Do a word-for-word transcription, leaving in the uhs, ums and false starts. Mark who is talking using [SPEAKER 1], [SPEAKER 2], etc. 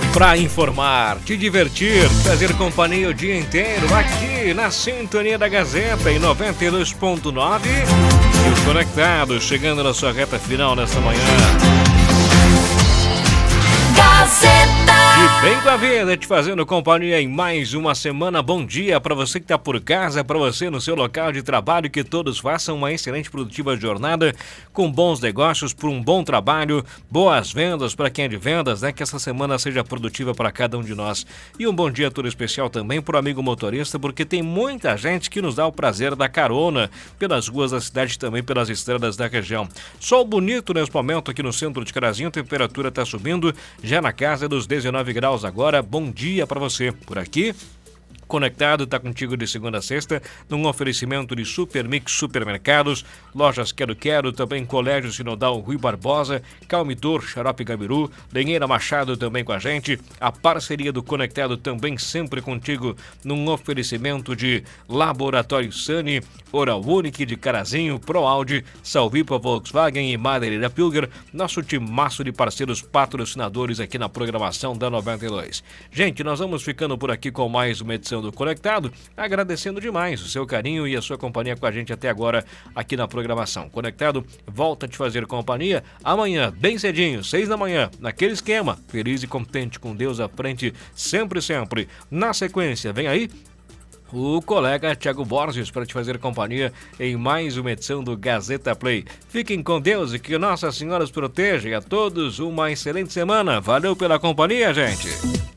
[SPEAKER 1] Para informar, te divertir, fazer companhia o dia inteiro aqui na Sintonia da Gazeta em noventa e dois ponto nove e os Conectados chegando na sua reta final nesta manhã.
[SPEAKER 2] Gazeta.
[SPEAKER 1] E bem com a vida, te fazendo companhia em mais uma semana. Bom dia para você que está por casa, para você no seu local de trabalho, que todos façam uma excelente e produtiva jornada, com bons negócios, por um bom trabalho, boas vendas para quem é de vendas, né? Que essa semana seja produtiva para cada um de nós. E um bom dia todo especial também para o amigo motorista, porque tem muita gente que nos dá o prazer da carona pelas ruas da cidade e também pelas estradas da região. Sol bonito nesse momento aqui no centro de Carazinho, a temperatura está subindo, já na casa dos dezenove graus agora. Bom dia para você por aqui. Conectado, tá contigo de segunda a sexta, num oferecimento de Supermix Supermercados, Lojas Quero Quero, também Colégio Sinodal Rui Barbosa, Calmidor, Xarope Gabiru, Lenheira Machado também com a gente, a parceria do Conectado também sempre contigo, num oferecimento de Laboratório Sani, Oral Unique de Carazinho, ProAude, Salvipa Volkswagen e Madeireira Pilger, nosso timaço de parceiros patrocinadores aqui na programação da noventa e dois. Gente, nós vamos ficando por aqui com mais uma edição do Conectado, agradecendo demais o seu carinho e a sua companhia com a gente até agora aqui na programação. Conectado volta a te fazer companhia amanhã, bem cedinho, seis da manhã, naquele esquema, feliz e contente com Deus à frente, sempre, sempre. Na sequência, vem aí o colega Thiago Borges para te fazer companhia em mais uma edição do Gazeta Play. Fiquem com Deus e que Nossa Senhora os proteja, e a todos uma excelente semana. Valeu pela companhia, gente!